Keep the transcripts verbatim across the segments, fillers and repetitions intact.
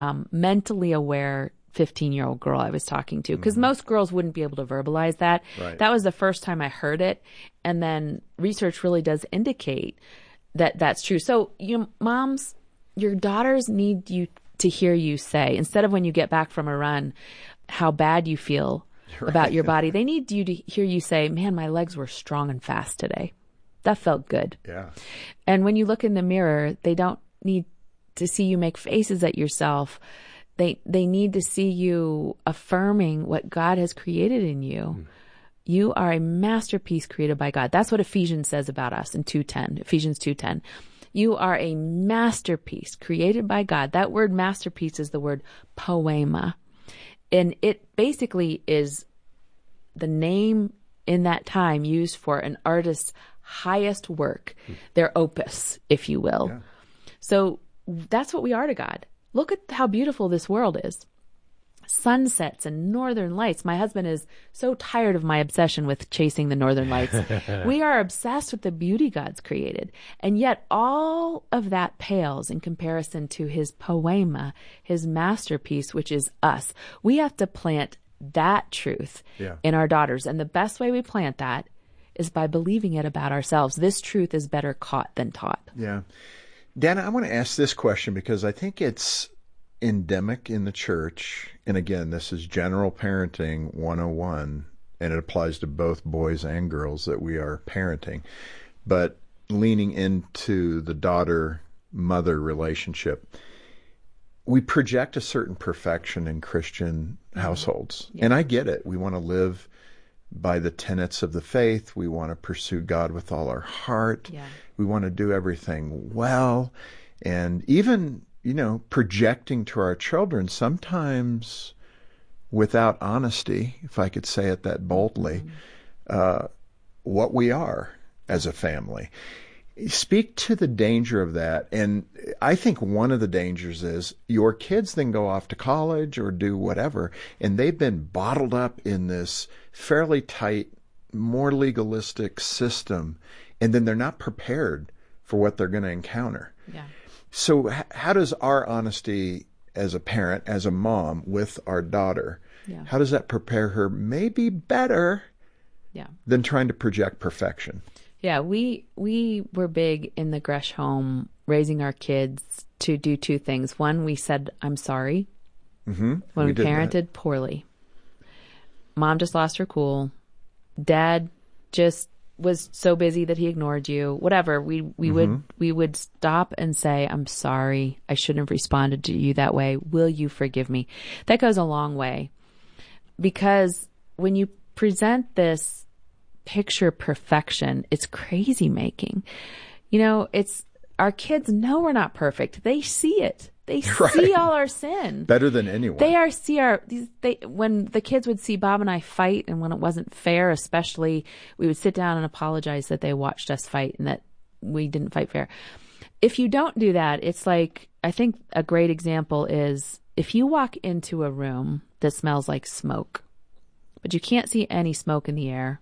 um, mentally aware fifteen-year-old girl I was talking to, because mm-hmm. most girls wouldn't be able to verbalize that. Right. That was the first time I heard it. And then research really does indicate that that's true. So, you moms, your daughters need you to hear you say, instead of when you get back from a run, how bad you feel right. about your body, they need you to hear you say, man, my legs were strong and fast today. That felt good. Yeah. And when you look in the mirror, they don't need to see you make faces at yourself. They they need to see you affirming what God has created in you. Mm. You are a masterpiece created by God. That's what Ephesians says about us in two ten, Ephesians two ten. You are a masterpiece created by God. That word masterpiece is the word poema. And it basically is the name in that time used for an artist's highest work, mm. their opus, if you will. Yeah. So that's what we are to God. Look at how beautiful this world is. Sunsets and northern lights. My husband is so tired of my obsession with chasing the northern lights. We are obsessed with the beauty God's created. And yet all of that pales in comparison to his poema, his masterpiece, which is us. We have to plant that truth yeah. in our daughters. And the best way we plant that is by believing it about ourselves. This truth is better caught than taught. Yeah. Dana, I want to ask this question because I think it's endemic in the church. And again, this is general parenting one oh one, and it applies to both boys and girls that we are parenting. But leaning into the daughter-mother relationship, we project a certain perfection in Christian households. Yeah. And I get it. We want to live by the tenets of the faith. We want to pursue God with all our heart. Yeah. We want to do everything well. And even, you know, projecting to our children, sometimes without honesty, if I could say it that boldly, mm-hmm. uh, what we are as a family. Speak to the danger of that. And I think one of the dangers is your kids then go off to college or do whatever, and they've been bottled up in this fairly tight, more legalistic system, and then they're not prepared for what they're going to encounter. Yeah. So h- how does our honesty as a parent, as a mom with our daughter, yeah. how does that prepare her maybe better yeah. than trying to project perfection? Yeah, we we were big in the Gresh home, raising our kids to do two things. One, we said, I'm sorry, mm-hmm. when we, we parented that. poorly. Mom just lost her cool. Dad just was so busy that he ignored you. Whatever, we, we mm-hmm. would we would stop and say, I'm sorry, I shouldn't have responded to you that way. Will you forgive me? That goes a long way. Because when you present this picture perfection, it's crazy making. You know, it's our kids know we're not perfect. They see it. They right. see all our sin better than anyone. They are see our these. They when the kids would see Bob and I fight, and when it wasn't fair, especially, we would sit down and apologize that they watched us fight and that we didn't fight fair. If you don't do that, it's like, I think a great example is if you walk into a room that smells like smoke, but you can't see any smoke in the air.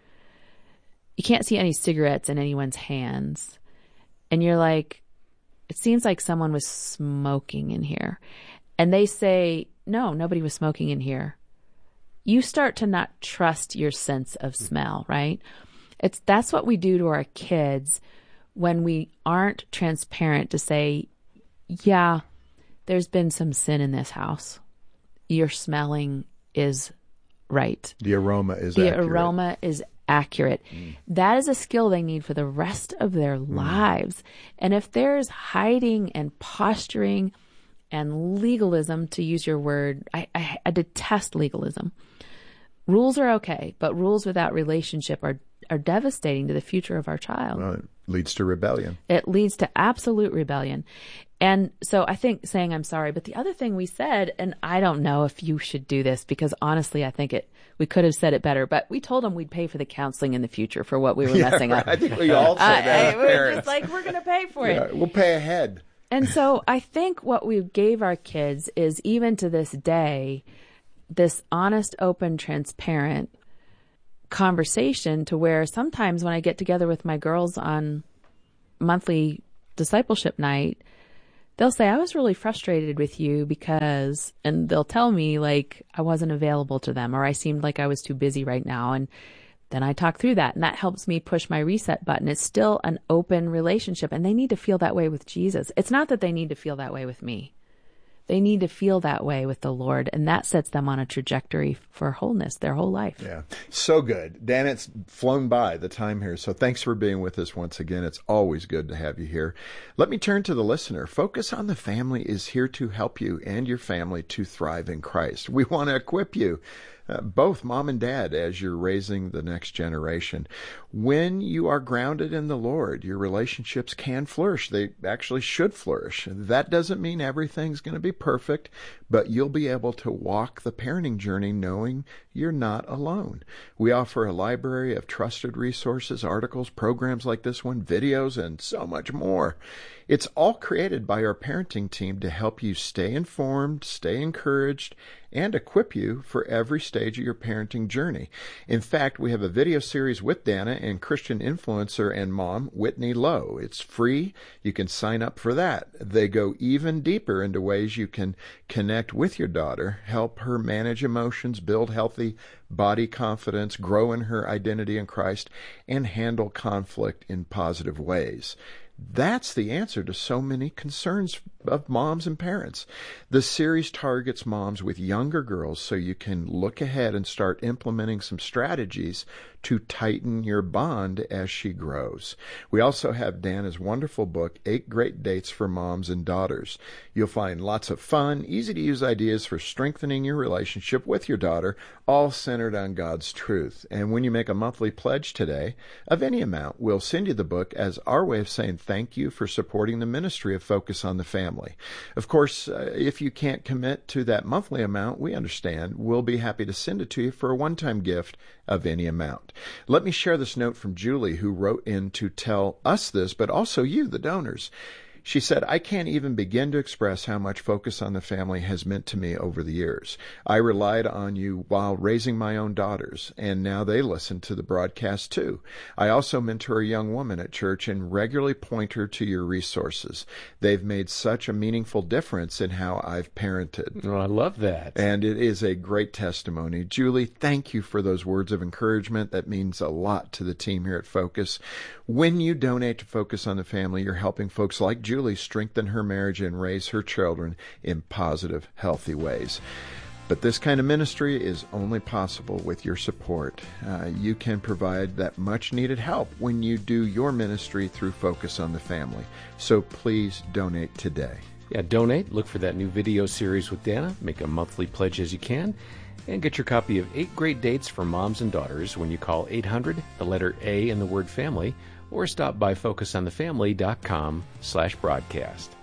You can't see any cigarettes in anyone's hands. And you're like, it seems like someone was smoking in here. And they say, no, nobody was smoking in here. You start to not trust your sense of smell, right? It's that's what we do to our kids when we aren't transparent to say, yeah, there's been some sin in this house. Your smelling is right. The aroma is the accurate. The aroma is accurate. Mm. That is a skill they need for the rest of their mm. lives. And if there's hiding and posturing and legalism, to use your word, I, I, I detest legalism. Rules are okay, but rules without relationship are, are devastating to the future of our child. Well, it leads to rebellion. It leads to absolute rebellion. And so I think saying I'm sorry, but the other thing we said, and I don't know if you should do this because honestly, I think it, we could have said it better, but we told them we'd pay for the counseling in the future for what we were yeah, messing right. up. I think we all said that. Uh, we're just like, we're going to pay for yeah, it. We'll pay ahead. And so I think what we gave our kids is, even to this day, this honest, open, transparent conversation to where sometimes when I get together with my girls on monthly discipleship night, they'll say, I was really frustrated with you because, and they'll tell me like I wasn't available to them or I seemed like I was too busy right now. And then I talk through that and that helps me push my reset button. It's still an open relationship and they need to feel that way with Jesus. It's not that they need to feel that way with me. They need to feel that way with the Lord, and that sets them on a trajectory for wholeness their whole life. Yeah, so good. Dan, it's flown by the time here, so thanks for being with us once again. It's always good to have you here. Let me turn to the listener. Focus on the Family is here to help you and your family to thrive in Christ. We want to equip you, uh, both mom and dad, as you're raising the next generation. When you are grounded in the Lord, your relationships can flourish. They actually should flourish. That doesn't mean everything's going to be perfect, but you'll be able to walk the parenting journey knowing you're not alone. We offer a library of trusted resources, articles, programs like this one, videos, and so much more. It's all created by our parenting team to help you stay informed, stay encouraged, and equip you for every stage of your parenting journey. In fact, we have a video series with Dana and Christian influencer and mom, Whitney Lowe. It's free. You can sign up for that. They go even deeper into ways you can connect with your daughter, help her manage emotions, build healthy body confidence, grow in her identity in Christ, and handle conflict in positive ways. That's the answer to so many concerns of moms and parents. The series targets moms with younger girls so you can look ahead and start implementing some strategies to tighten your bond as she grows. We also have Dana's wonderful book, Eight Great Dates for Moms and Daughters. You'll find lots of fun, easy-to-use ideas for strengthening your relationship with your daughter, all centered on God's truth. And when you make a monthly pledge today of any amount, we'll send you the book as our way of saying thank you for supporting the ministry of Focus on the Family. Of course, uh, if you can't commit to that monthly amount, we understand. We'll be happy to send it to you for a one-time gift of any amount. Let me share this note from Julie, who wrote in to tell us this, but also you, the donors. She said, I can't even begin to express how much Focus on the Family has meant to me over the years. I relied on you while raising my own daughters, and now they listen to the broadcast too. I also mentor a young woman at church and regularly point her to your resources. They've made such a meaningful difference in how I've parented. Oh, I love that. And it is a great testimony. Julie, thank you for those words of encouragement. That means a lot to the team here at Focus. When you donate to Focus on the Family, you're helping folks like Julie strengthen her marriage and raise her children in positive, healthy ways. But this kind of ministry is only possible with your support. Uh, you can provide that much-needed help when you do your ministry through Focus on the Family. So please donate today. Yeah, donate. Look for that new video series with Dana. Make a monthly pledge as you can. And get your copy of Eight Great Dates for Moms and Daughters when you call eight hundred, the letter A and the word family, or stop by focusonthefamily.com slash broadcast.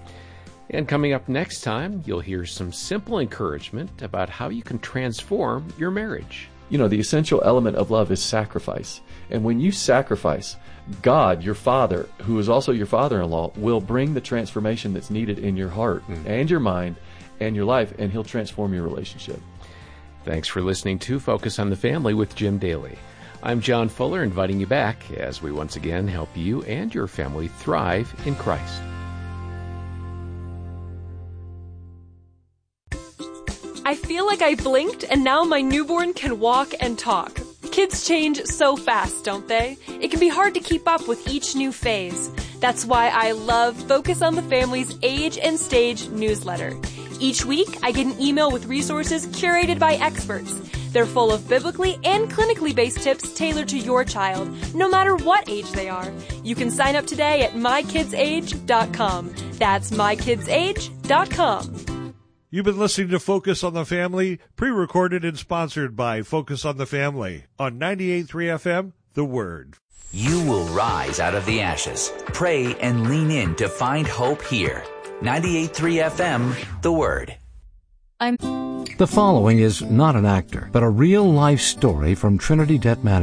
And coming up next time, you'll hear some simple encouragement about how you can transform your marriage. You know, the essential element of love is sacrifice. And when you sacrifice, God, your Father, who is also your father-in-law, will bring the transformation that's needed in your heart mm. and your mind and your life, and He'll transform your relationship. Thanks for listening to Focus on the Family with Jim Daly. I'm John Fuller, inviting you back as we once again help you and your family thrive in Christ. I feel like I blinked and now my newborn can walk and talk. Kids change so fast, don't they? It can be hard to keep up with each new phase. That's why I love Focus on the Family's Age and Stage newsletter. Each week, I get an email with resources curated by experts. They're full of biblically and clinically based tips tailored to your child, no matter what age they are. You can sign up today at my kids age dot com. That's my kids age dot com. You've been listening to Focus on the Family, pre-recorded and sponsored by Focus on the Family on ninety-eight point three F M, The Word. You will rise out of the ashes. Pray and lean in to find hope here. ninety-eight point three F M, The Word. I'm... The following is not an actor, but a real-life story from Trinity Debt Management.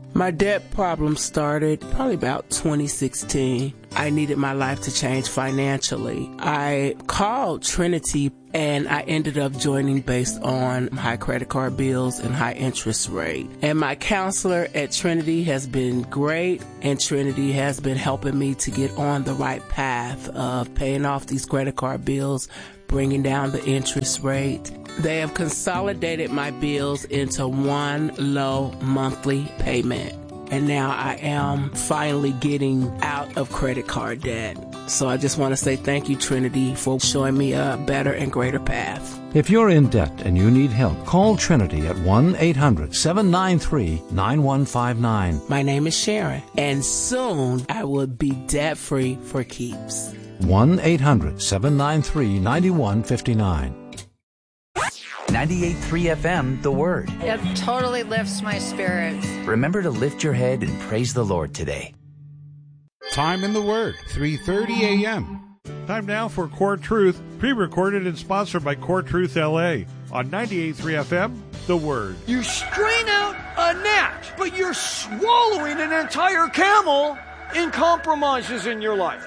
My debt problem started probably about twenty sixteen. I needed my life to change financially. I called Trinity and I ended up joining based on high credit card bills and high interest rate. And my counselor at Trinity has been great, and Trinity has been helping me to get on the right path of paying off these credit card bills, bringing down the interest rate. They have consolidated my bills into one low monthly payment. And now I am finally getting out of credit card debt. So I just want to say thank you, Trinity, for showing me a better and greater path. If you're in debt and you need help, call Trinity at one eight hundred seven nine three nine one five nine. My name is Sharon, and soon I will be debt-free for keeps. one eight hundred seven nine three nine one five nine. ninety-eight point three F M, The Word. It totally lifts my spirits. Remember to lift your head and praise the Lord today. Time in the Word, three thirty a.m. Time now for Core Truth, pre-recorded and sponsored by Core Truth L A on ninety-eight point three F M, The Word. You strain out a gnat, but you're swallowing an entire camel in compromises in your life.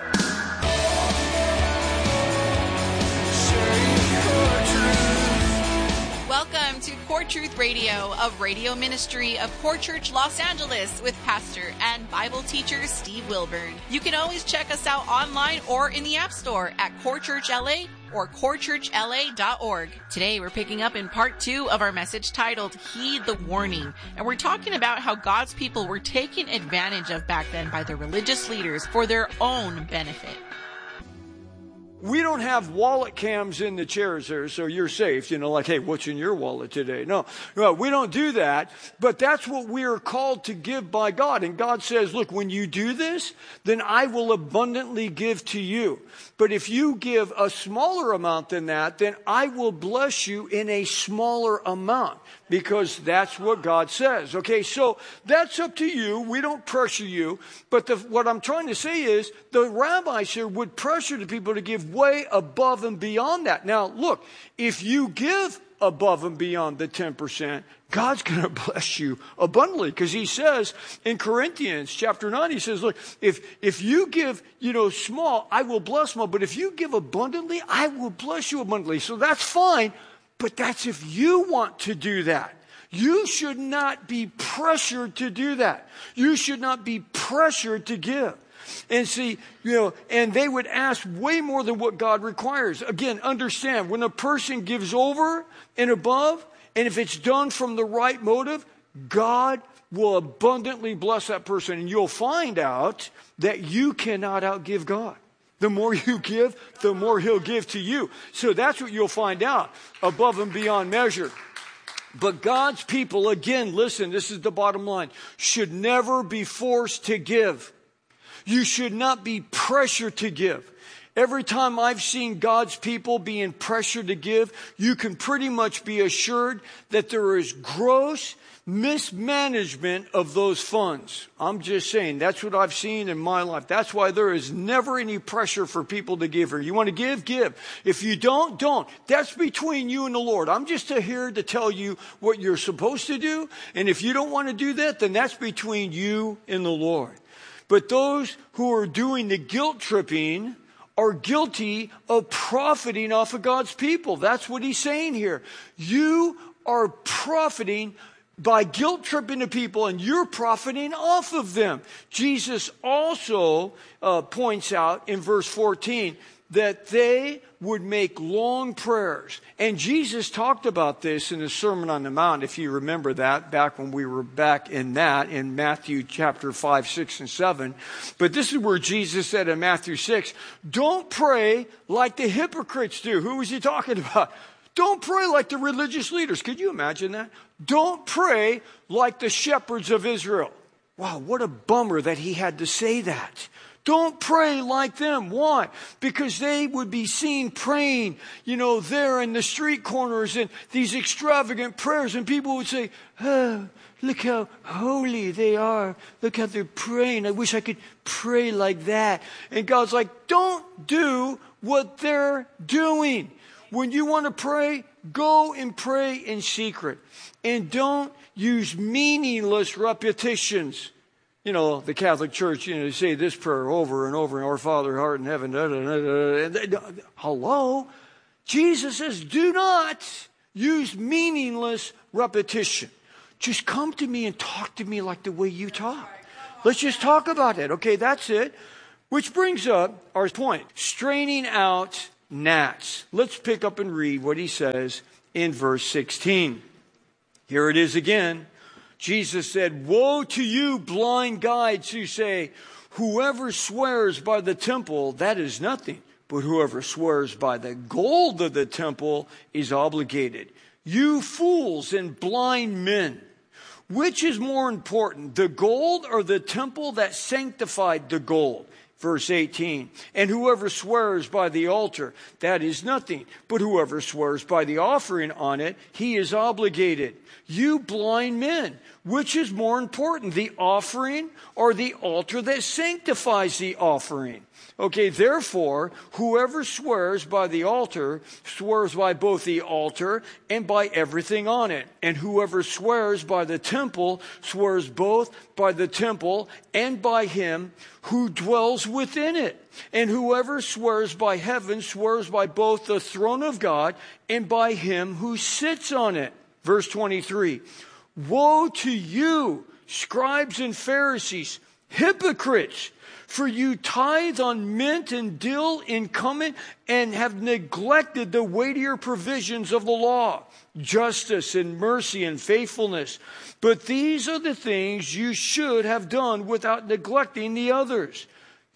Welcome to Core Truth Radio, a radio ministry of Core Church Los Angeles with pastor and Bible teacher Steve Wilburn. You can always check us out online or in the App Store at Core Church L A or core church L A dot org. Today we're picking up in part two of our message titled Heed the Warning, and we're talking about how God's people were taken advantage of back then by the religious leaders for their own benefit. We don't have wallet cams in the chairs there, so you're safe. You know, like, hey, what's in your wallet today? No, no, we don't do that. But that's what we are called to give by God. And God says, look, when you do this, then I will abundantly give to you. But if you give a smaller amount than that, then I will bless you in a smaller amount, because that's what God says. Okay, so that's up to you. We don't pressure you. But the, what I'm trying to say is the rabbis here would pressure the people to give way above and beyond that. Now, look, if you give above and beyond the ten percent, God's going to bless you abundantly, because he says in Corinthians chapter nine, he says, look, if, if you give, you know, small, I will bless more. But if you give abundantly, I will bless you abundantly. So that's fine. But that's if you want to do that. You should not be pressured to do that. You should not be pressured to give. And see, you know, and they would ask way more than what God requires. Again, understand, when a person gives over and above, and if it's done from the right motive, God will abundantly bless that person. And you'll find out that you cannot outgive God. The more you give, the more he'll give to you. So that's what you'll find out, above and beyond measure. But God's people, again, listen, this is the bottom line, should never be forced to give. You should not be pressured to give. Every time I've seen God's people being pressured to give, you can pretty much be assured that there is gross mismanagement of those funds. I'm just saying, that's what I've seen in my life. That's why there is never any pressure for people to give. You want to give, give. If you don't, don't. That's between you and the Lord. I'm just here to tell you what you're supposed to do. And if you don't want to do that, then that's between you and the Lord. But those who are doing the guilt tripping are guilty of profiting off of God's people. That's what he's saying here. You are profiting by guilt tripping the people, and you're profiting off of them. Jesus also uh, points out in verse fourteen that they would make long prayers. And Jesus talked about this in the Sermon on the Mount, if you remember that, back when we were back in that, in Matthew chapter five, six, and seven. But this is where Jesus said in Matthew six, don't pray like the hypocrites do. Who was he talking about? Don't pray like the religious leaders. Could you imagine that? Don't pray like the shepherds of Israel. Wow, what a bummer that he had to say that. Don't pray like them. Why? Because they would be seen praying, you know, there in the street corners and these extravagant prayers. And people would say, oh, look how holy they are. Look how they're praying. I wish I could pray like that. And God's like, don't do what they're doing. when you want to pray, go and pray in secret. And don't use meaningless repetitions. You know, the Catholic Church, you know, they say this prayer over and over, and Our Father, who art in heaven. Da, da, da, da, da, da. Hello? Jesus says, do not use meaningless repetition. Just come to me and talk to me like the way you talk. Let's just talk about it. Okay, that's it. Which brings up our point. Straining out gnats. Let's pick up and read what he says in verse sixteen. Here it is again. Jesus said, woe to you, blind guides, who say, whoever swears by the temple, that is nothing. But whoever swears by the gold of the temple is obligated. You fools and blind men. Which is more important, the gold or the temple that sanctified the gold? Verse eighteen, and whoever swears by the altar, that is nothing. But whoever swears by the offering on it, he is obligated. You blind men, which is more important, the offering or the altar that sanctifies the offering? Okay, therefore, whoever swears by the altar swears by both the altar and by everything on it. And whoever swears by the temple swears both by the temple and by him who dwells within it. And whoever swears by heaven swears by both the throne of God and by him who sits on it. Verse twenty-three, woe to you, scribes and Pharisees, hypocrites! For you tithe on mint and dill in cumin and have neglected the weightier provisions of the law, justice and mercy and faithfulness. But these are the things you should have done without neglecting the others.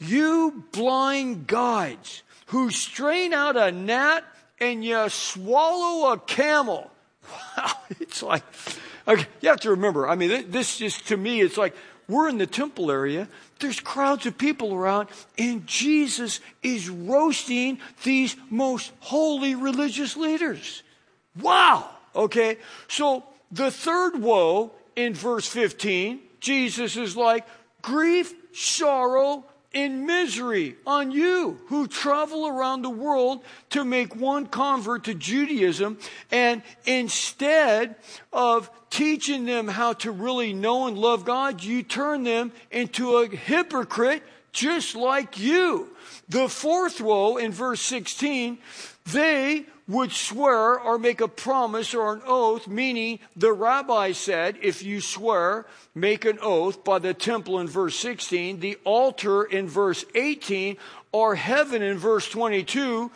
You blind guides who strain out a gnat and you swallow a camel. Wow, it's like, okay, you have to remember, I mean, this just, to me, it's like, we're in the temple area. There's crowds of people around, and Jesus is roasting these most holy religious leaders. Wow. Okay. So the third woe in verse fifteen, Jesus is like, grief, sorrow, and misery on you who travel around the world to make one convert to Judaism, and instead of teaching them how to really know and love God, you turn them into a hypocrite just like you. The fourth woe in verse sixteen, they would swear or make a promise or an oath, meaning the rabbi said, if you swear, make an oath by the temple in verse sixteen, the altar in verse eighteen, or heaven in verse twenty-two,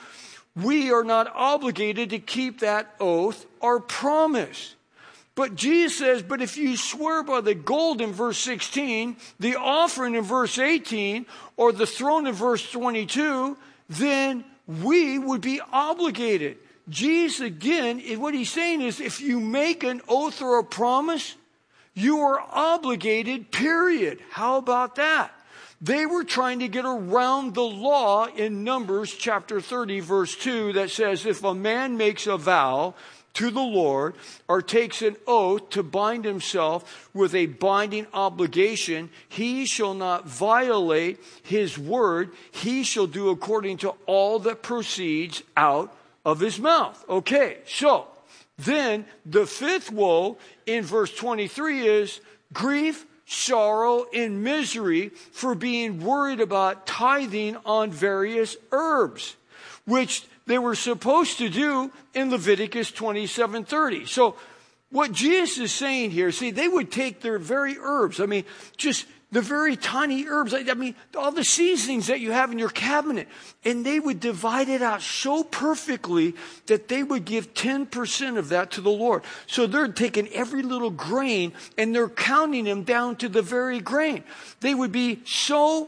we are not obligated to keep that oath or promise. But Jesus says, but if you swear by the gold in verse sixteen, the offering in verse eighteen, or the throne in verse twenty-two, then we would be obligated. Jesus, again, what he's saying is if you make an oath or a promise, you are obligated, period. How about that? They were trying to get around the law in Numbers chapter thirty, verse two, that says if a man makes a vow to the Lord or takes an oath to bind himself with a binding obligation, he shall not violate his word. He shall do according to all that proceeds out of his mouth. Okay, so then the fifth woe in verse twenty-three is grief, sorrow, and misery for being worried about tithing on various herbs, which they were supposed to do in Leviticus twenty-seven thirty. So what Jesus is saying here, see, they would take their very herbs. I mean, just the very tiny herbs. I mean, all the seasonings that you have in your cabinet. And they would divide it out so perfectly that they would give ten percent of that to the Lord. So they're taking every little grain and they're counting them down to the very grain. They would be so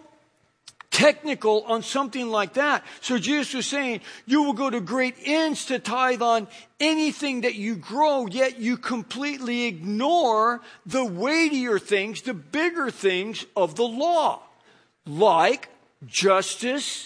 technical on something like that. So Jesus was saying, you will go to great ends to tithe on anything that you grow, yet you completely ignore the weightier things, the bigger things of the law, like justice,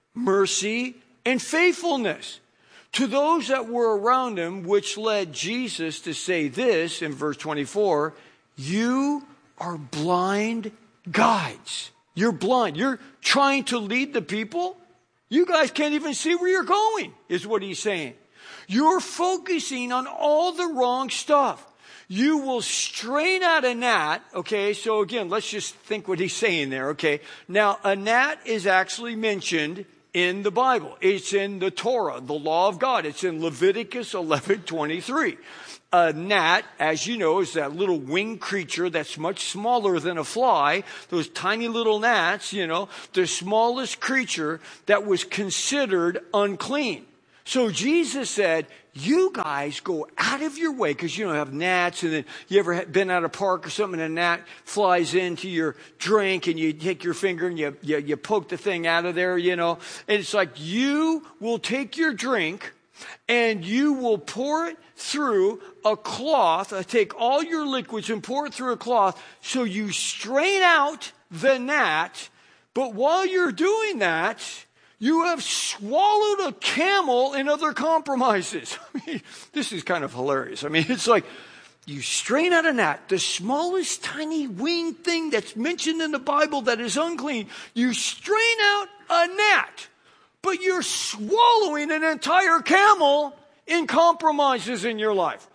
mercy, and faithfulness. To those that were around him, which led Jesus to say this in verse twenty-four, you are blind guides. You're blind. You're trying to lead the people. You guys can't even see where you're going, is what he's saying. You're focusing on all the wrong stuff. You will strain out a gnat, okay? So again, let's just think what he's saying there, okay? Now, a gnat is actually mentioned in the Bible. It's in the Torah, the law of God. It's in Leviticus eleven twenty-three. A gnat, as you know, is that little winged creature that's much smaller than a fly. Those tiny little gnats, you know, the smallest creature that was considered unclean. So Jesus said, you guys go out of your way, because you don't have gnats, and then you ever been at a park or something and a gnat flies into your drink and you take your finger and you, you, you poke the thing out of there, you know. And it's like you will take your drink and you will pour it through a cloth, uh, take all your liquids and pour it through a cloth, so you strain out the gnat. But while you're doing that, you have swallowed a camel and other compromises. I mean, this is kind of hilarious. I mean, it's like you strain out a gnat, the smallest tiny winged thing that's mentioned in the Bible that is unclean. You strain out a gnat, but you're swallowing an entire camel in compromises in your life.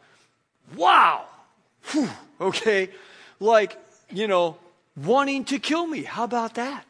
Wow. Whew. Okay. Like, you know, wanting to kill me. How about that?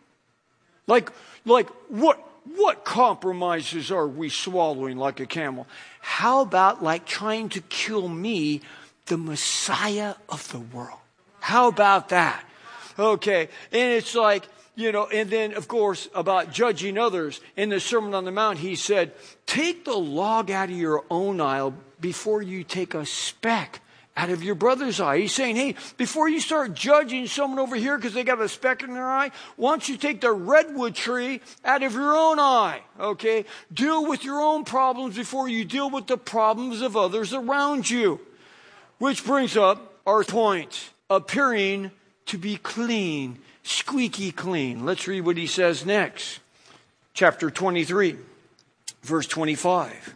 Like, like what? What compromises are we swallowing like a camel? How about like trying to kill me, the Messiah of the world? How about that? Okay. And it's like, you know, and then of course about judging others. In the Sermon on the Mount, he said, take the log out of your own eye before you take a speck out of your brother's eye. He's saying, hey, before you start judging someone over here because they got a speck in their eye, why don't you take the redwood tree out of your own eye, okay? Deal with your own problems before you deal with the problems of others around you. Which brings up our point, appearing to be clean, squeaky clean. Let's read what he says next. Chapter twenty-three, verse twenty-five.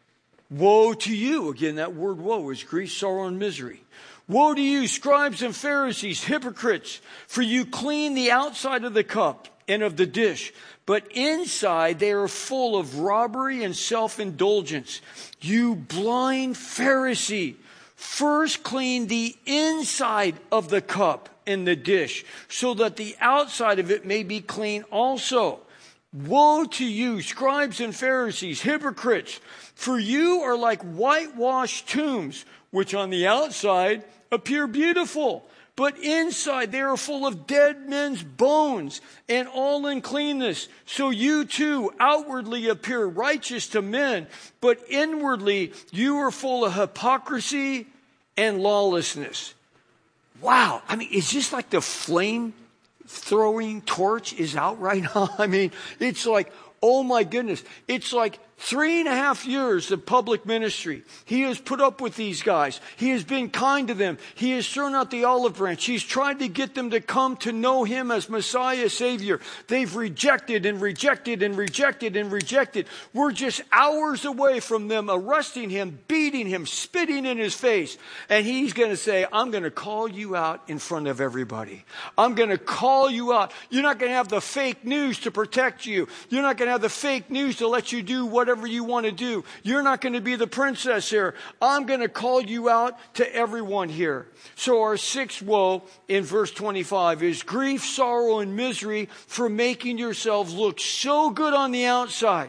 Woe to you. Again, that word woe is grief, sorrow, and misery. Woe to you, scribes and Pharisees, hypocrites, for you clean the outside of the cup and of the dish, but inside they are full of robbery and self-indulgence. You blind Pharisee, first clean the inside of the cup and the dish, so that the outside of it may be clean also. Woe to you, scribes and Pharisees, hypocrites, for you are like whitewashed tombs, which on the outside appear beautiful, but inside they are full of dead men's bones and all uncleanness. So you too outwardly appear righteous to men, but inwardly you are full of hypocrisy and lawlessness. Wow. I mean, it's just like the flame throwing torch is out right now. I mean, it's like, oh my goodness. It's like three and a half years of public ministry. He has put up with these guys. He has been kind to them. He has thrown out the olive branch. He's tried to get them to come to know him as Messiah, Savior. They've rejected and rejected and rejected and rejected. We're just hours away from them arresting him, beating him, spitting in his face. And he's going to say, I'm going to call you out in front of everybody. I'm going to call you out. You're not going to have the fake news to protect you. You're not going to have the fake news to let you do whatever you want to do. You're not going to be the princess here. I'm going to call you out to everyone here. So our sixth woe in verse twenty-five is grief, sorrow, and misery for making yourselves look so good on the outside.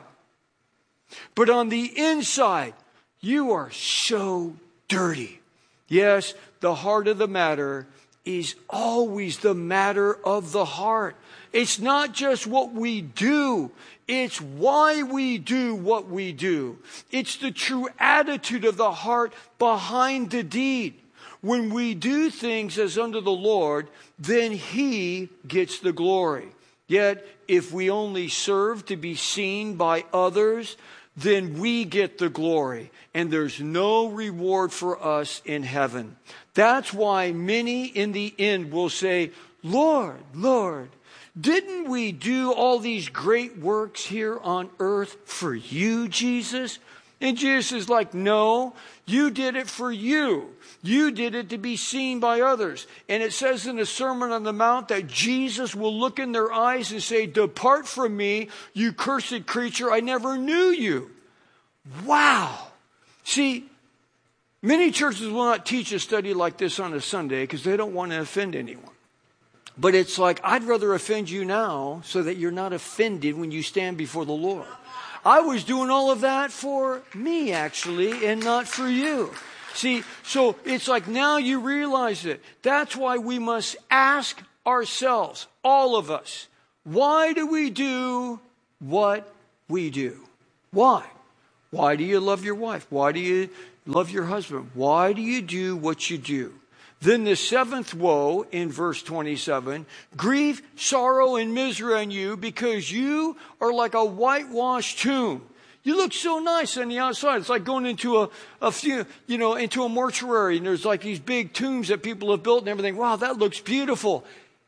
But on the inside, you are so dirty. Yes, the heart of the matter is always the matter of the heart. It's not just what we do. It's why we do what we do. It's the true attitude of the heart behind the deed. When we do things as unto the Lord, then He gets the glory. Yet, if we only serve to be seen by others, then we get the glory. And there's no reward for us in heaven. That's why many in the end will say, Lord, Lord, didn't we do all these great works here on earth for you, Jesus? And Jesus is like, no, you did it for you. You did it to be seen by others. And it says in the Sermon on the Mount that Jesus will look in their eyes and say, depart from me, you cursed creature, I never knew you. Wow. See, many churches will not teach a study like this on a Sunday because they don't want to offend anyone. But it's like, I'd rather offend you now so that you're not offended when you stand before the Lord. I was doing all of that for me, actually, and not for you. See, so it's like now you realize it. That's why we must ask ourselves, all of us, why do we do what we do? Why? Why do you love your wife? Why do you love your husband? Why do you do what you do? Then the seventh woe in verse twenty-seven, grief, sorrow, and misery on you because you are like a whitewashed tomb. You look so nice on the outside. It's like going into a, a few, you know, into a mortuary and there's like these big tombs that people have built and everything. Wow, that looks beautiful.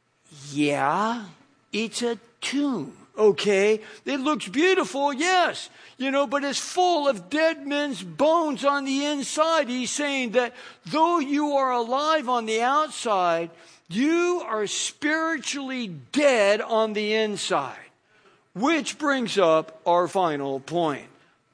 Yeah, it's a tomb. Okay, it looks beautiful, yes, you know, but it's full of dead men's bones on the inside. He's saying that though you are alive on the outside, you are spiritually dead on the inside. Which brings up our final point,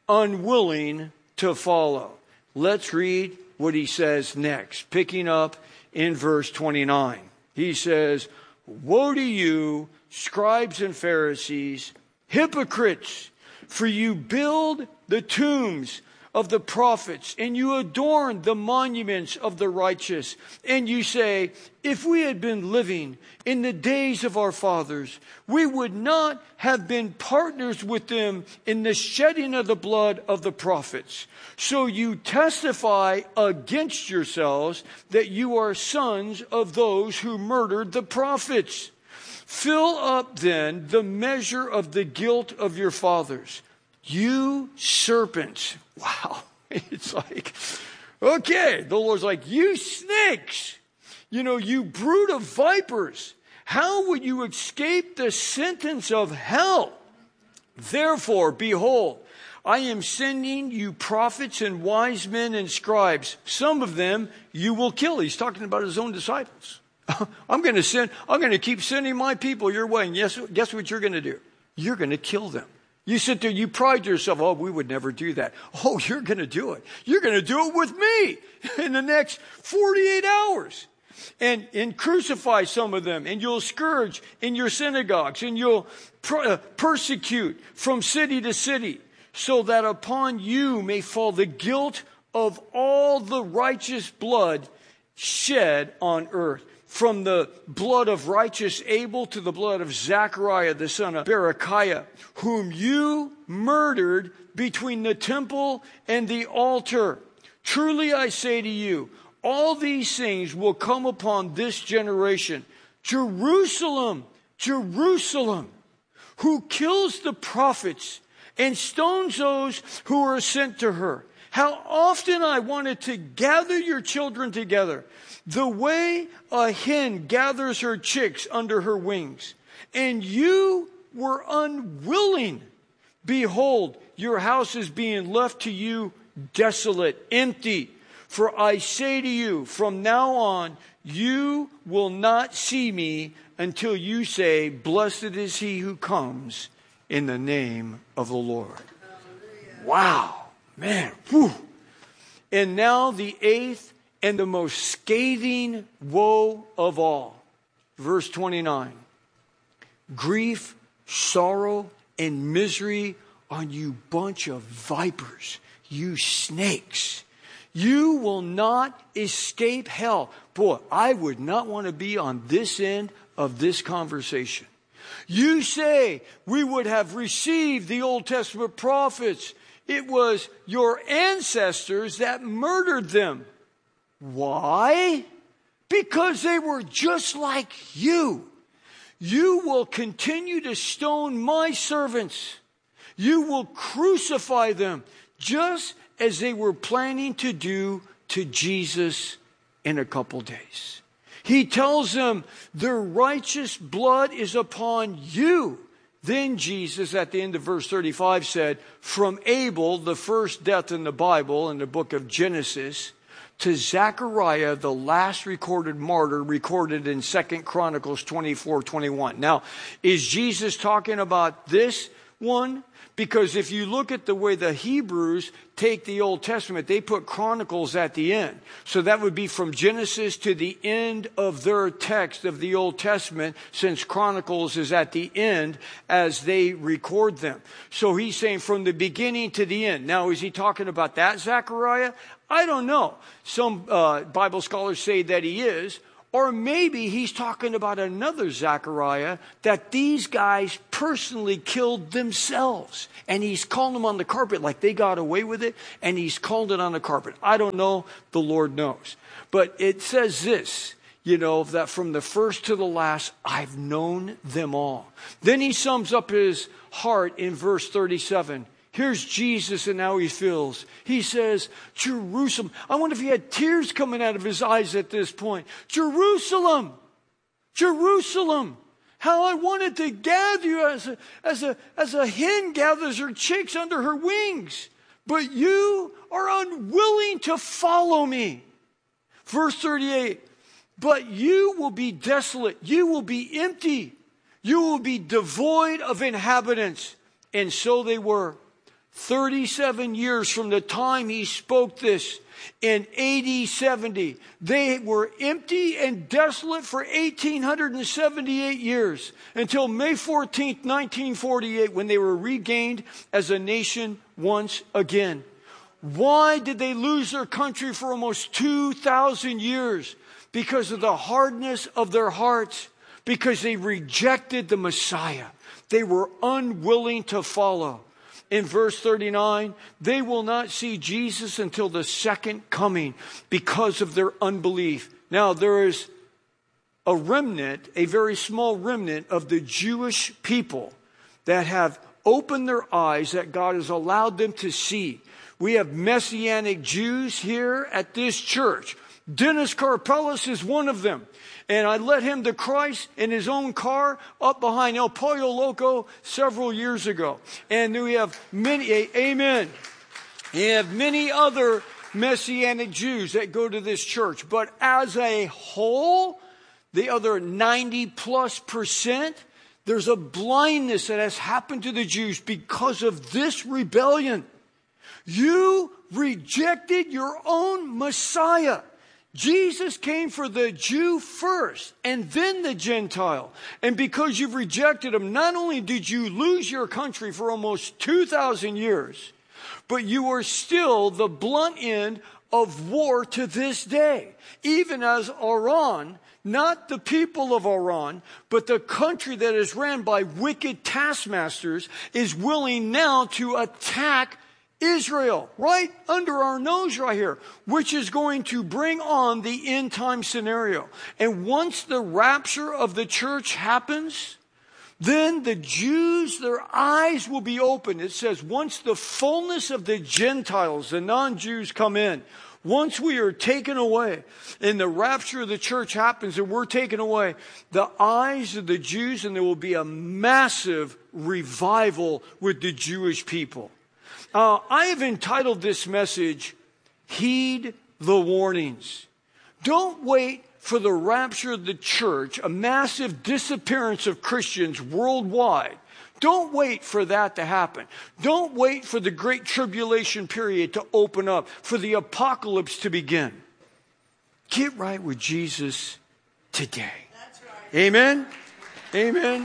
unwilling to follow. Let's read what he says next, picking up in verse twenty-nine. He says, woe to you, scribes and Pharisees, hypocrites, for you build the tombs of the prophets, and you adorn the monuments of the righteous. And you say, if we had been living in the days of our fathers, we would not have been partners with them in the shedding of the blood of the prophets. So you testify against yourselves that you are sons of those who murdered the prophets. Fill up then the measure of the guilt of your fathers. You serpents. Wow. It's like, okay. The Lord's like, you snakes. You know, you brood of vipers. How would you escape the sentence of hell? Therefore, behold, I am sending you prophets and wise men and scribes. Some of them you will kill. He's talking about his own disciples. I'm going to send, I'm going to keep sending my people your way. And yes, guess what you're going to do? You're going to kill them. You sit there, you pride yourself, oh, we would never do that. Oh, you're going to do it. You're going to do it with me in the next forty-eight hours. And, and crucify some of them, and you'll scourge in your synagogues, and you'll per- uh, persecute from city to city, so that upon you may fall the guilt of all the righteous blood shed on earth. From the blood of righteous Abel to the blood of Zechariah, the son of Berechiah, whom you murdered between the temple and the altar. Truly I say to you, all these things will come upon this generation. Jerusalem, Jerusalem, who kills the prophets and stones those who are sent to her. How often I wanted to gather your children together, the way a hen gathers her chicks under her wings, and you were unwilling. Behold, your house is being left to you desolate, empty. For I say to you, from now on, you will not see me until you say, blessed is he who comes in the name of the Lord. Wow, man. Whew. And now the eighth and the most scathing woe of all. Verse twenty-nine. Grief, sorrow, and misery on you bunch of vipers, you snakes. You will not escape hell. Boy, I would not want to be on this end of this conversation. You say we would have received the Old Testament prophets. It was your ancestors that murdered them. Why? Because they were just like you. You will continue to stone my servants. You will crucify them just as they were planning to do to Jesus in a couple days. He tells them, their righteous blood is upon you. Then Jesus, at the end of verse thirty-five, said, from Abel, the first death in the Bible, in the book of Genesis, to Zechariah, the last recorded martyr, recorded in Second Chronicles twenty-four twenty-one. Now, is Jesus talking about this one, because if you look at the way the Hebrews take the Old Testament, they put Chronicles at the end. So that would be from Genesis to the end of their text of the Old Testament, since Chronicles is at the end as they record them. So he's saying from the beginning to the end. Now, is he talking about that Zechariah? I don't know. Some uh, Bible scholars say that he is. Or maybe he's talking about another Zechariah that these guys personally killed themselves. And he's calling them on the carpet like they got away with it. And he's called it on the carpet. I don't know. The Lord knows. But it says this, you know, that from the first to the last, I've known them all. Then he sums up his heart in verse thirty-seven. Here's Jesus and how he feels. He says, Jerusalem. I wonder if he had tears coming out of his eyes at this point. Jerusalem, Jerusalem, how I wanted to gather you as a, as a, as a hen gathers her chicks under her wings. But you are unwilling to follow me. Verse thirty-eight, but you will be desolate. You will be empty. You will be devoid of inhabitants. And so they were. thirty-seven years from the time he spoke this in A D seventy. They were empty and desolate for eighteen seventy-eight years until May fourteenth, nineteen forty-eight, when they were regained as a nation once again. Why did they lose their country for almost two thousand years? Because of the hardness of their hearts. Because they rejected the Messiah. They were unwilling to follow. In verse thirty-nine, they will not see Jesus until the second coming because of their unbelief. Now, there is a remnant, a very small remnant of the Jewish people that have opened their eyes, that God has allowed them to see. We have Messianic Jews here at this church. Dennis Karpelis is one of them. And I led him to Christ in his own car up behind El Pollo Loco several years ago. And we have many, amen. We have many other Messianic Jews that go to this church. But as a whole, the other ninety plus percent, there's a blindness that has happened to the Jews because of this rebellion. You rejected your own Messiah. Jesus came for the Jew first and then the Gentile. And because you've rejected him, not only did you lose your country for almost two thousand years, but you are still the blunt end of war to this day. Even as Iran, not the people of Iran, but the country that is ran by wicked taskmasters, is willing now to attack Israel, right under our nose right here, which is going to bring on the end time scenario. And once the rapture of the church happens, then the Jews, their eyes will be opened. It says once the fullness of the Gentiles, the non-Jews, come in, once we are taken away and the rapture of the church happens and we're taken away, the eyes of the Jews, and there will be a massive revival with the Jewish people. Uh, I have entitled this message, Heed the Warnings. Don't wait for the rapture of the church, a massive disappearance of Christians worldwide. Don't wait for that to happen. Don't wait for the great tribulation period to open up, for the apocalypse to begin. Get right with Jesus today. That's right. Amen? Amen.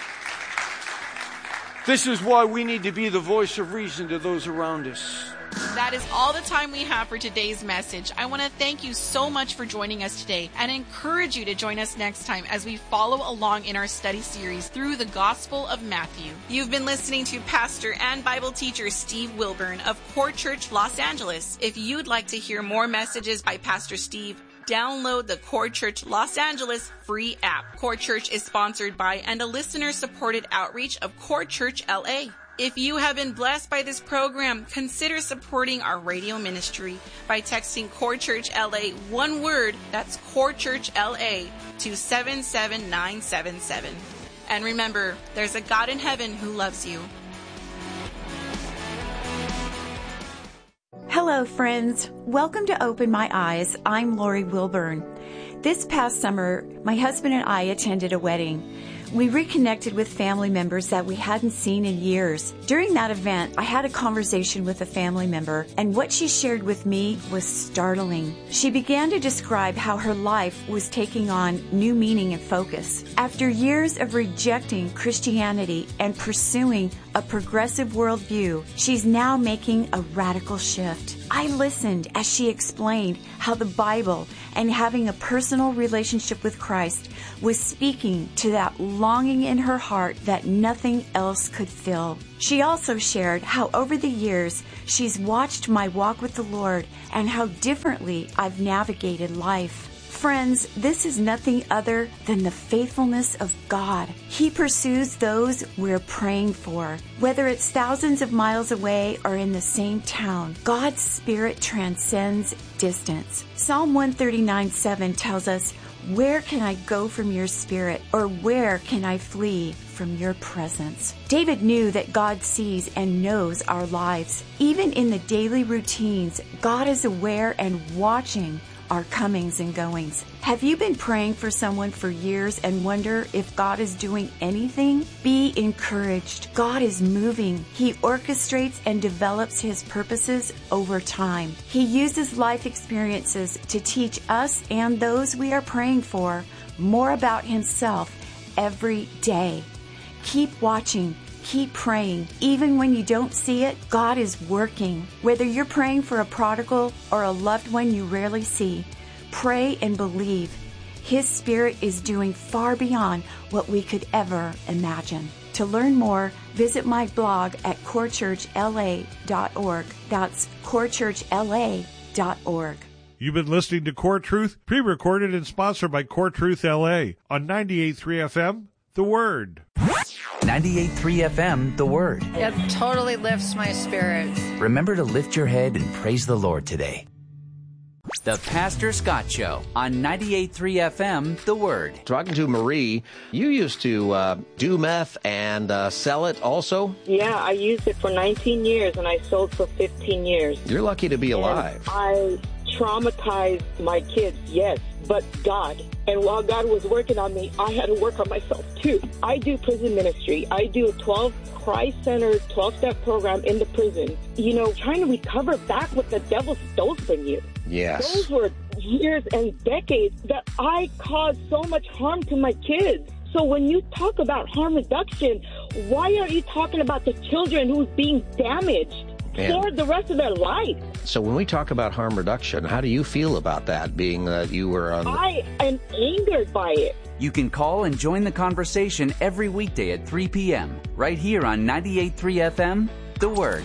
This is why we need to be the voice of reason to those around us. That is all the time we have for today's message. I want to thank you so much for joining us today and encourage you to join us next time as we follow along in our study series through the Gospel of Matthew. You've been listening to Pastor and Bible teacher Steve Wilburn of Core Church Los Angeles. If you'd like to hear more messages by Pastor Steve, download the Core Church Los Angeles free app. Core Church is sponsored by and a listener-supported outreach of Core Church L A. If you have been blessed by this program, consider supporting our radio ministry by texting Core Church L A, one word, that's Core Church L A, to seven seven nine seven seven. And remember, there's a God in heaven who loves you. Hello, friends. Welcome to Open My Eyes. I'm Lori Wilburn. This past summer, my husband and I attended a wedding. We reconnected with family members that we hadn't seen in years. During that event, I had a conversation with a family member, and what she shared with me was startling. She began to describe how her life was taking on new meaning and focus. After years of rejecting Christianity and pursuing a progressive worldview, she's now making a radical shift. I listened as she explained how the Bible and having a personal relationship with Christ was speaking to that longing in her heart that nothing else could fill. She also shared how over the years she's watched my walk with the Lord and how differently I've navigated life. Friends, this is nothing other than the faithfulness of God. He pursues those we're praying for. Whether it's thousands of miles away or in the same town, God's Spirit transcends distance. Psalm one thirty-nine seven tells us, "Where can I go from your Spirit, or where can I flee from your presence?" David knew that God sees and knows our lives. Even in the daily routines, God is aware and watching our comings and goings. Have you been praying for someone for years and wonder if God is doing anything? Be encouraged. God is moving. He orchestrates and develops His purposes over time. He uses life experiences to teach us and those we are praying for more about Himself every day. Keep watching. Keep praying. Even when you don't see it, God is working. Whether you're praying for a prodigal or a loved one you rarely see, pray and believe. His Spirit is doing far beyond what we could ever imagine. To learn more, visit my blog at core church l a dot org. That's core church l a dot org. You've been listening to Core Truth, pre-recorded and sponsored by Core Truth L A on ninety-eight point three F M, The Word. ninety-eight point three F M, The Word. It totally lifts my spirits. Remember to lift your head and praise the Lord today. The Pastor Scott Show on ninety-eight point three F M, The Word. Talking to Marie, you used to uh, do meth and uh, sell it also? Yeah, I used it for nineteen years and I sold for fifteen years. You're lucky to be and alive. I traumatized my kids, yes, but God. And while God was working on me, I had to work on myself too. I do prison ministry. I do a twelve Christ-centered twelve-step program in the prison. You know, trying to recover back what the devil stole from you. Yes. Those were years and decades that I caused so much harm to my kids. So when you talk about harm reduction, why aren't you talking about the children who's being damaged And for the rest of their life? So when we talk about harm reduction, how do you feel about that, being that you were on... I am angered by it. You can call and join the conversation every weekday at three p.m. right here on ninety-eight point three F M, The Word.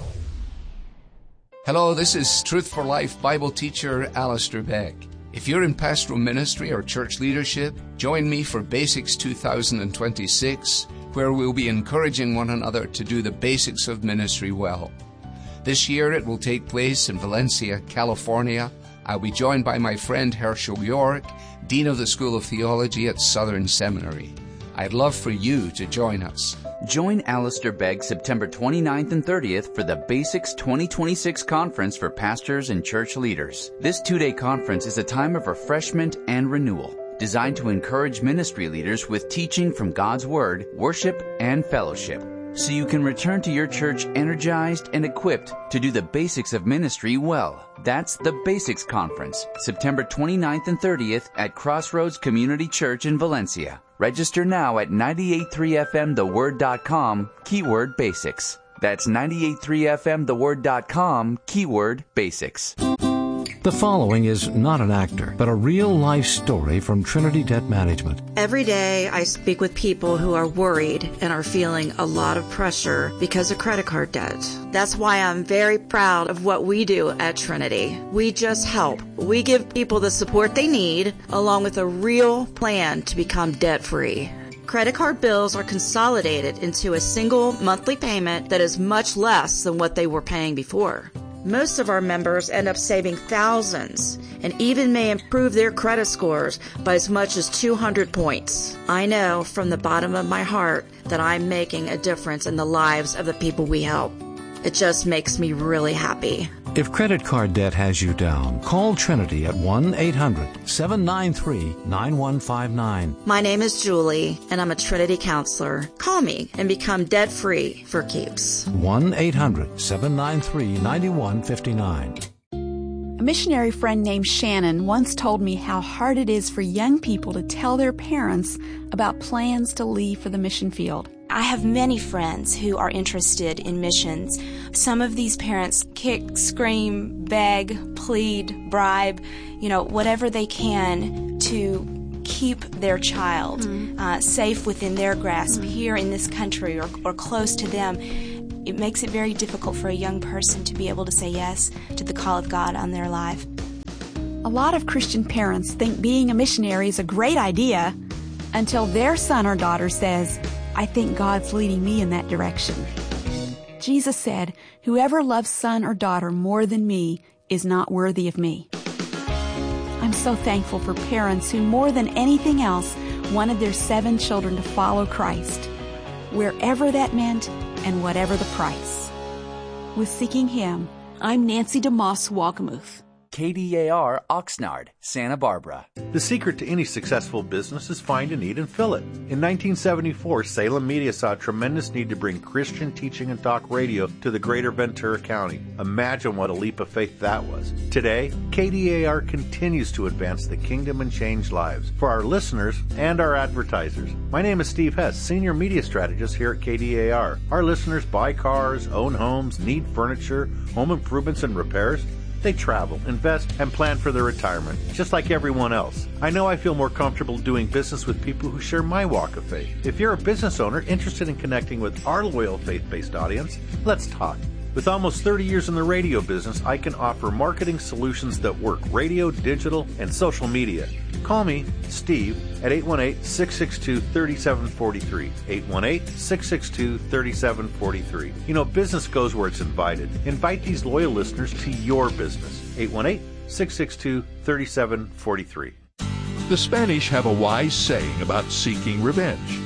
Hello, this is Truth for Life Bible teacher Alistair Begg. If you're in pastoral ministry or church leadership, join me for Basics two thousand twenty-six, where we'll be encouraging one another to do the basics of ministry well. This year it will take place in Valencia, California. I'll be joined by my friend Herschel York, Dean of the School of Theology at Southern Seminary. I'd love for you to join us. Join Alistair Begg September twenty-ninth and thirtieth for the Basics twenty twenty-six Conference for Pastors and Church Leaders. This two-day conference is a time of refreshment and renewal, designed to encourage ministry leaders with teaching from God's Word, worship, and fellowship, so you can return to your church energized and equipped to do the basics of ministry well. That's the Basics Conference, September twenty-ninth and thirtieth at Crossroads Community Church in Valencia. Register now at ninety-eight point three F M the word dot com, keyword basics. That's ninety-eight point three F M the word dot com, keyword basics. The following is not an actor, but a real-life story from Trinity Debt Management. Every day I speak with people who are worried and are feeling a lot of pressure because of credit card debt. That's why I'm very proud of what we do at Trinity. We just help. We give people the support they need, along with a real plan to become debt-free. Credit card bills are consolidated into a single monthly payment that is much less than what they were paying before. Most of our members end up saving thousands and even may improve their credit scores by as much as two hundred points. I know from the bottom of my heart that I'm making a difference in the lives of the people we help. It just makes me really happy. If credit card debt has you down, call Trinity at one eight hundred seven nine three nine one five nine. My name is Julie, and I'm a Trinity counselor. Call me and become debt-free for keeps. one eight hundred seven nine three nine one five nine. A missionary friend named Shannon once told me how hard it is for young people to tell their parents about plans to leave for the mission field. I have many friends who are interested in missions. Some of these parents kick, scream, beg, plead, bribe, you know, whatever they can to keep their child mm-hmm. uh, safe within their grasp mm-hmm. here in this country or, or close to them. It makes it very difficult for a young person to be able to say yes to the call of God on their life. A lot of Christian parents think being a missionary is a great idea until their son or daughter says, I think God's leading me in that direction. Jesus said, whoever loves son or daughter more than me is not worthy of me. I'm so thankful for parents who more than anything else wanted their seven children to follow Christ, wherever that meant and whatever the price. With Seeking Him, I'm Nancy DeMoss Walgamuth. K D A R Oxnard, Santa Barbara. The secret to any successful business is find a need and fill it. In nineteen seventy-four, Salem Media saw a tremendous need to bring Christian teaching and talk radio to the greater Ventura County. Imagine what a leap of faith that was. Today, K D A R continues to advance the kingdom and change lives for our listeners and our advertisers. My name is Steve Hess, Senior Media Strategist here at K D A R. Our listeners buy cars, own homes, need furniture, home improvements and repairs. They travel, invest, and plan for their retirement, just like everyone else. I know I feel more comfortable doing business with people who share my walk of faith. If you're a business owner interested in connecting with our loyal faith-based audience, let's talk. With almost thirty years in the radio business, I can offer marketing solutions that work radio, digital, and social media. Call me, Steve, at eight one eight, six six two, three seven four three. eight one eight, six six two, three seven four three. You know, business goes where it's invited. Invite these loyal listeners to your business. eight one eight, six six two, three seven four three. The Spanish have a wise saying about seeking revenge.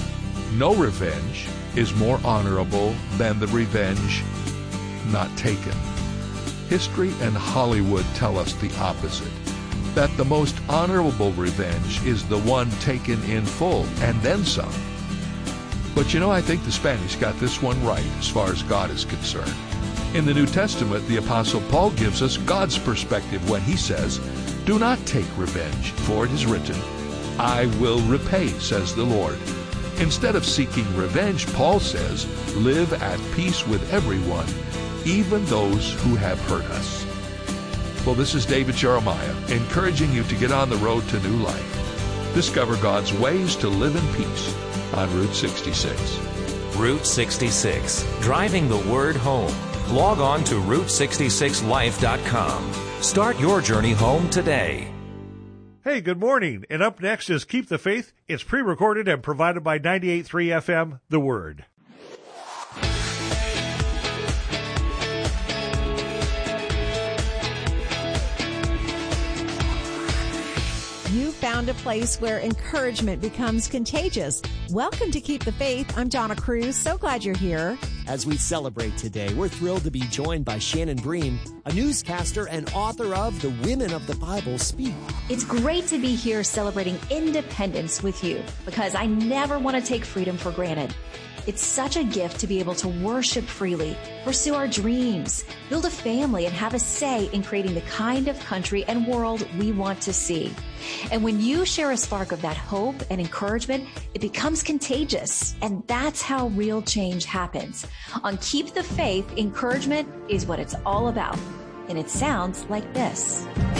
No revenge is more honorable than the revenge not taken. History and Hollywood tell us the opposite, that the most honorable revenge is the one taken in full and then some. But you know, I think the Spanish got this one right as far as God is concerned. In the New Testament, the Apostle Paul gives us God's perspective when he says, "Do not take revenge, for it is written, I will repay, says the Lord." Instead of seeking revenge, Paul says, live at peace with everyone, even those who have hurt us. Well, this is David Jeremiah, encouraging you to get on the road to new life. Discover God's ways to live in peace on Route sixty-six. Route sixty-six, driving the word home. Log on to route sixty-six life dot com. Start your journey home today. Hey, good morning. And up next is Keep the Faith. It's pre-recorded and provided by ninety-eight point three F M, The Word. You found a place where encouragement becomes contagious. Welcome to Keep the Faith. I'm Donna Cruz. So glad you're here. As we celebrate today, we're thrilled to be joined by Shannon Bream, a newscaster and author of The Women of the Bible Speak. It's great to be here celebrating independence with you because I never want to take freedom for granted. It's such a gift to be able to worship freely, pursue our dreams, build a family, and have a say in creating the kind of country and world we want to see. And when you share a spark of that hope and encouragement, it becomes contagious. And that's how real change happens. On Keep the Faith, encouragement is what it's all about. And it sounds like this.